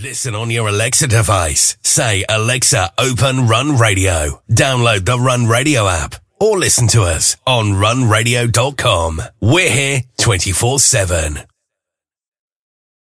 Listen on your Alexa device. Say, Alexa, open Run Radio. Download the Run Radio app or listen to us on runradio.com. We're here 24/7.